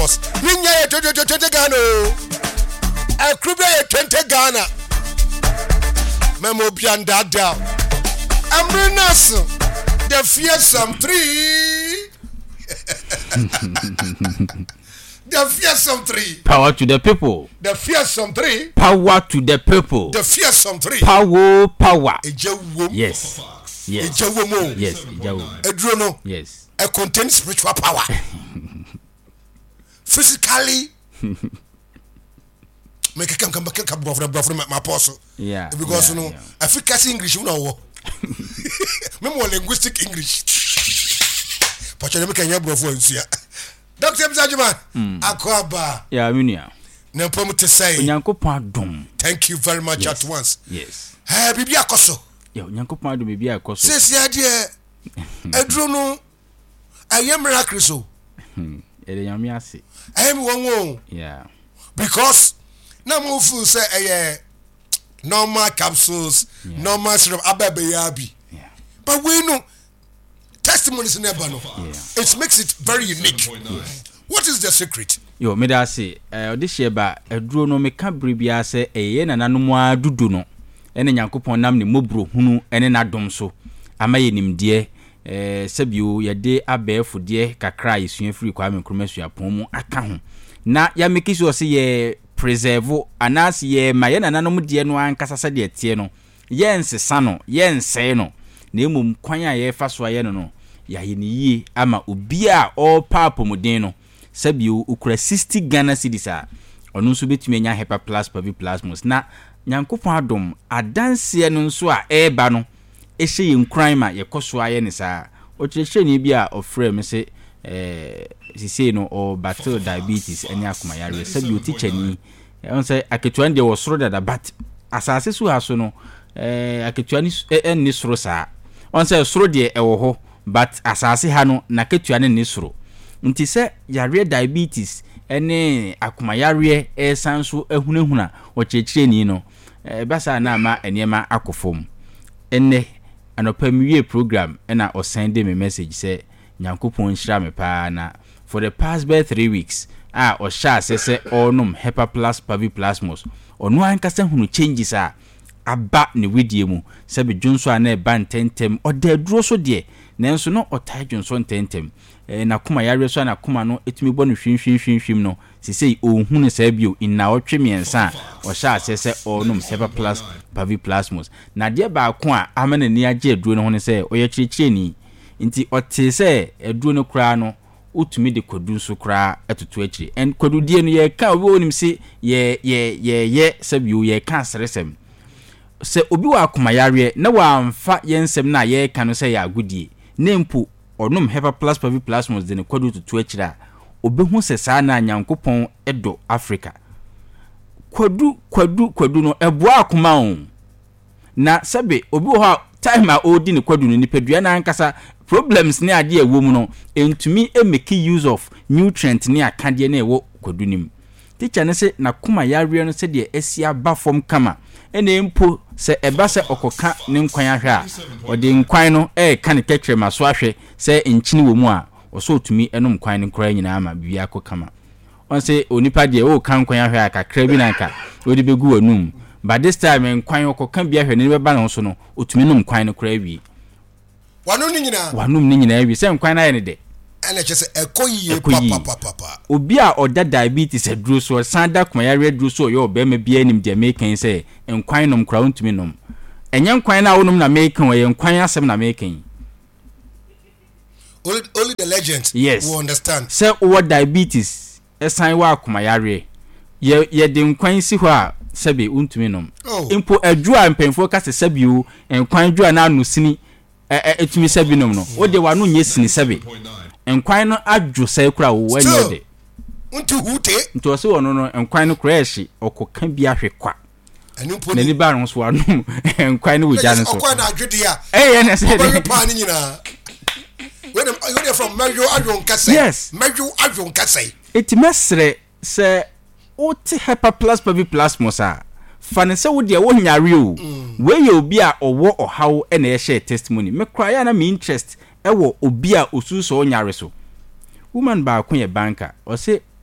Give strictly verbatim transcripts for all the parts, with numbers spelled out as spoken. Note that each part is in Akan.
Ninya twenty Ghana. A crube twenty Ghana. Memo Bianda da. Amrenas. The fearsome three. The fearsome three. Power to the people. The fearsome three. Power to the people. The fearsome three. Power, power. Yes. Yes. Yes. Yes. Edrono. Yes. It contains spiritual power. Physically. Make a come come back come from my apostle. Yeah. Because yeah, you know, yeah. efficacy English, you know. Memo linguistic English. But you make a bro for here. Doctor Mzajuman, Akwaba. Yeah, Minia. No problem to say. Thank you very much yes. at once. Yes. Hey, Bibi Akoso. Yo, Nyankopon do Bibi Akoso. Says the idea. Edrono. I am miraculous. Hmm. Ede nyame ase. I am one. Yeah. Because now move say eh normal capsules, yeah. normal syrup ababayabi. Yeah. But we know testimonies in Ebano. Yeah. It makes it very unique. Yes. What is the secret? Yo, me da say, eh this year ba eduro no me ka bribia say eye nananom adudu no. Ene Nyankopon nam ne mobro hunu ene nadom so. Amaye nimde eh sabio yede abefo de kakra yesua free kwa menkroma suapon mu aka ho. Na ya make sure say ye preserve anas ye maye nananom de no ankasa sa de tie no. Ye nsesa no, ye nsɛ no. Na emum kwan a ye fa so aye no no. Ya ye ni yie ama obi a all papo muden no. Sabio ukura sixty Ghana cedis a onu nso betumi nya Hepa Plus Pavi Plasmus na Nyankopon adom adanse no nso a eba no ehye yin kran ma yekoso aye ne saa o kyerehye ni bi a ofre me se eh sisi no o battle diabetes ene akoma yare sabio teacher ni on say aketua de wo soro dada but asase su haso no eh aketua ni en soro saa on say soro de ewo ho but asase ha no na aketua ne ni soro nti se yare diabetes ene akoma yare e sanso ehunahuna o kyerehye ni no e basa na ma enema akofom enne anopamiwie program ena o send me message say Nyankopon hira me pa na for the past by three weeks ah o sha se se onum Hepa Plus Pavi Plasmus onu ankasa hunu changes a aba ne widie mu se be dwonso ana e ban tentem o da duro so de nanso no o tai dwonso tentem eh na kuma yare so na kuma no etumi bɔ no hwinhwinhwinhwim no sisei ohunu sa bio inna otwe miensa o sha se se onum Hepa Plus Pavi Plasmus na de ba ko a amana ni age aduro no ho ne se o ye kyerɛkyerɛ ni nti ote se aduro no kra no utumi de kodu so kra etoto akiri en kodu die no ye ka obi onim se ye ye ye ye sabio ye ka seresem se obi wa akoma yare na wa amfa yensem na ye ka no se ya agudie nempo onum Hepa Plus Pavi Plasmus de ne kodu tutu akiri a obehu se saa na Nyankopon edo Africa kodu kodu kodu no eboa akoma on na sabe obi ho time a odi ne kodu no nipadua na ankasa problems ni ade ewo mu no entumi e make use of nutrient ni akade na ewo kodu nim teacher ne se na kuma yare no se de asia ba form kama ene empo se eba se okoka ne nkwan ahwe a ode nkwan no e ka ne ketwe maso ahwe se enchini wo mu a oso otumi enum kwan ne kora nyina ama bibia akokama on se onipa de o kan nkwan ahwe a kakra bi nanka odi begu anum but this time nkwan okoka bia ahwe ne beba no so no otumi num kwan ne kora wi wanum ni nyina wanum ni nyina wi se nkwan na ye ne de ene chese ekoyi papa papa obi a oda diabetes aduro so sanda kuma yare aduro so yo be ma bia nim de mekan se nkwan nom kra untumi nom enye nkwan na wonum na mekan we nkwan asem na mekan only only the legends yes. will understand say what diabetes esan wa kuma yare ye ye de nkwan si ho a sebe untumi nom oh. impo aduro a mpenfo ka se sebe o nkwan aduro na anu sini etumi sebe nom no wo de wa no nye sini sebe nkwan no adwo sai kura wo wanye de unti hute nto se wono no nkwan no kura ehye okoka bi ahwe kwa enumpo ni ba ron so anu nkwan no wogya no so okwa na adwede a eh ye na se de pa ni nyina when you from mejo adwon kase yes mejo adwon kase it mesre se oti Hepa Plus Pavi Plasmus a fane se wo de wo nyare o we ye obi a owo ohaw e na ye share testimony me kra ya na me interest ewo obi a osuso onyare so woman ba ko ye banka o se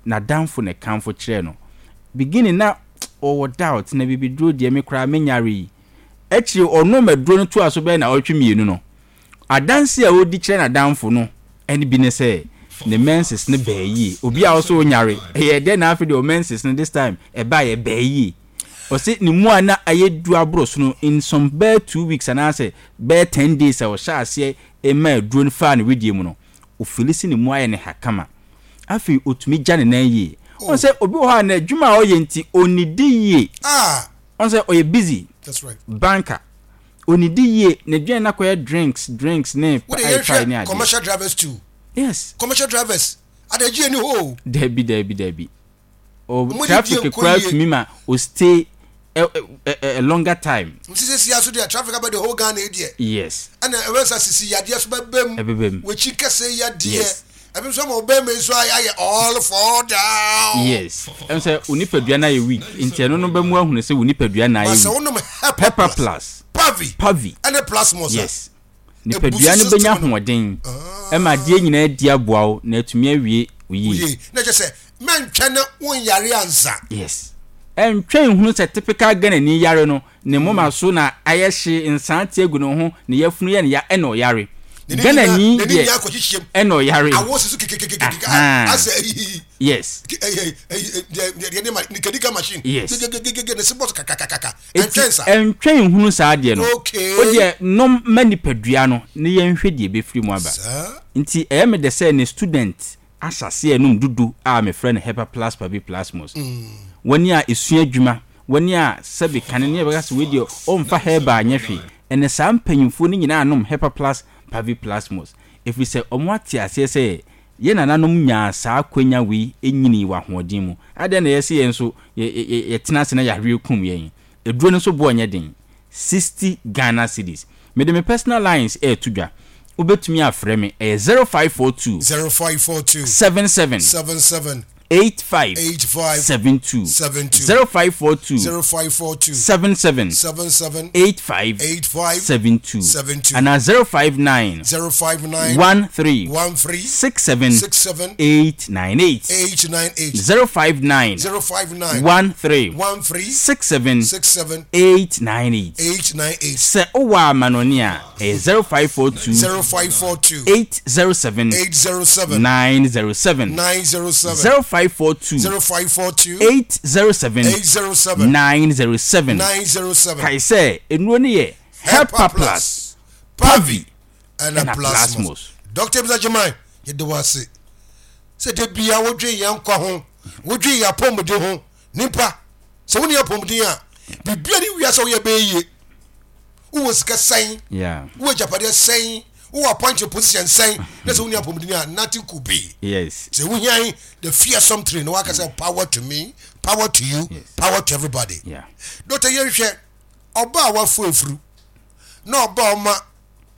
na danfo ne kanfo kyerɛ no beginning na ɔwɔ doubt na bibi duro deɛ me kora menyare akyi ɔno maduro no to aso bɛ na ɔtwe mienu no adanse a odi kyerɛ na danfo no ɛne bi ne sɛ ne menses ne bɛɛyi obi a ɔso nyare ɛyɛ dɛ na afi de o menses no this time ɛba yɛ bɛɛyi ɔse ne mu a na ayɛ du aboro so no in some bare two weeks and ase bare ten days a ɔhyɛ aseɛ ɛma aduro no fa ne wedie mu no ofilisi ne mu ayɛ ne hakama afi otumi gya ne nan yie on sɛ obi wɔ ha na adwuma a ɔyɛ nti onidi yie ah on sɛ ɔyɛ busy that's right banker onidi yie ne dwen na koyɛ drinks drinks ne pa ne commercial drivers too yes commercial drivers adaji any ho debi debi debi o traffic crowd to me ma o stay a, a, a longer time msisi sia so the traffic about the whole Ghana area yes and when sisi yade so bebem we chika say yade abim so mo bem so aye all fall down yes and say unipadua na ye week nti no no bemu ahunu say unipadua na ye pepper plus pavi pavi and a plus more yes nipadua ne benya hoɔden ɛma die nyina di aboawo na atumi awie oyi na je say men twene won yare ansa yes ɛntwɛn hunu sɛ typical Ghana ni yare no ne moma so na ayɛhye insante egu no ho ne yafunu ye ne ya ɛna ɔyare Ghana ni ye ɛna ɔyare awosu kekekekeka asa yes ni kadika machine yes ne sibot kakakaka ɛntwɛnsa ɛntwɛn hunu saa de no o de nom manipadua no ne yɛnhwɛ de befiri mu aba nti ɛyɛ me de sɛ ne student asase enum dudu a me friend Hepa Plus Pavi Plasmos wani a esua adwuma wani a sɛbe kane ne bɛka sɛ wedi o mfa heba anyahwe ene saa mpanyimfo ni nyina anom Hepa Plus Pavi Plasmos efi sɛ ɔmo ate ase sɛ ye nananom nya saa kwanya wi enyini wa hoɔden mu ade na yɛse yɛn so ye tena se na yahwe kum yɛn eduro no so bo ɔnyɛ den sixty Ghana cedis me de me personal lines e tudwa ubetumi afrɛ me eh zero five four two zero five four two seven seven seven seven eight five eight five seven two seven two zero five four two zero five four two seven seven seven seven eight five eight five seven two seven two and zero five nine zero five nine one three one three six seven six seven eight nine eight eight nine eight zero five nine zero five nine one three one three six seven six seven eight nine eight eight nine eight se owa manonia eh zero five four two zero five four two eight zero seven eight zero seven nine zero seven nine zero seven zero five four two zero five four two eight zero seven eight zero seven nine zero seven nine zero seven kai say enuro ne ye Hepa Plus Pavi and a Plasmos Doctor Bizajiman ye de wase se de bia wodwe yankwa ho wodwe ya pomde ho nipa se woni ya pomde a bibia ni wiase wo ye beye wo sika san yeah wo japade san who appoint your position saying that's only a pomdinia nothing could be yes so we hear the fearsome train no I can say power to me power to you yes. Power to everybody yeah Doctor Yerushe oba wa fuefru no oba ma